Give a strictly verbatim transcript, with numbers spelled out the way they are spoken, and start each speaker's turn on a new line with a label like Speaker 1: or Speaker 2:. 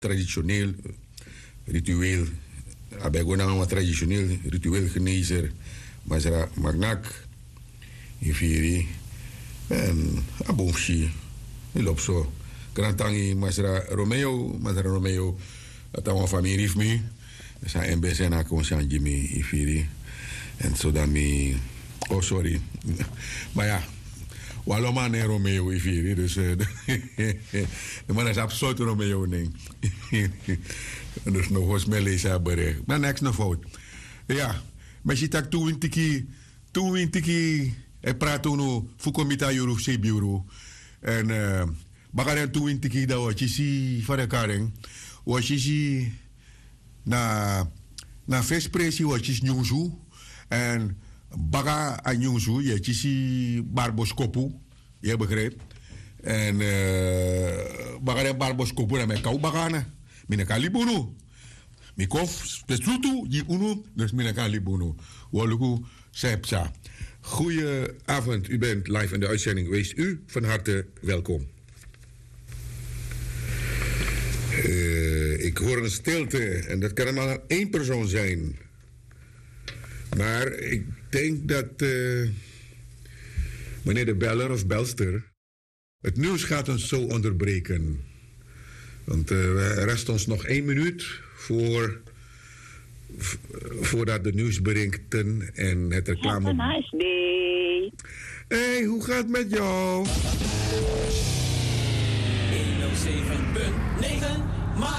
Speaker 1: traditioneel ritueel. Abegona wat traditioneel ritueel genezer. Masra magnak. Ifiri. En abomshi. Ilopso. Grantangi Masra Romeo. Masra Romeo. Dat is een familie heeft me. Dat is een M B S en een consciëntje me. Ifiri. En zo dan me. Oh, sorry. Maar ja. Waarom man en Romeo Ifiri. Dus. De man is absoluut Romeo. Nee. Dus nog eens mee lezen bericht. Maar niks nog fout. Ja. Maar je tak toen tiki. Toen tiki. Ik praat toen over Fukomita Euro C-bureau. En. Uh, Bakaren toen tiki dat wat je ziet van de karen. Wat je ziet. Na. Na vespressie wat je ziet. En. Baga aan Nyungsu. Je ziet Barboskopu. Je begrijpt. En. Uh, Bakaren Barboskopu. En mijn kou bagana. Mina kan libunu. Mi kof speslutu die unu, dus mina kan libunu. Walugu sepsa. Goedenavond, u bent live in de uitzending. Wees u van harte welkom. Uh, ik hoor een stilte en dat kan maar één persoon zijn. Maar ik denk dat uh, meneer de beller of belster het nieuws gaat ons zo onderbreken. Want uh, er rest ons nog één minuut voor, v- voordat de nieuwsberichten en het reclame...
Speaker 2: Have a nice day.
Speaker 1: Hey, hoe gaat het met jou?
Speaker 3: honderdzeven komma negen